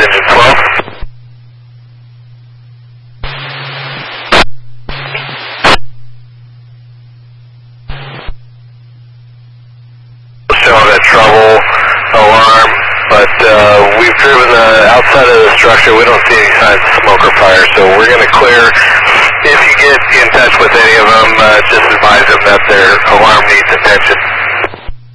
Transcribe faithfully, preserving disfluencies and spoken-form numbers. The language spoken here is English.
engine twelve. Showing a trouble alarm, but uh, we've driven uh, outside of the structure. We don't see any signs of smoke or fire, so we're going to clear. If you get in touch with any of them, uh, just advise them that their alarm needs attention.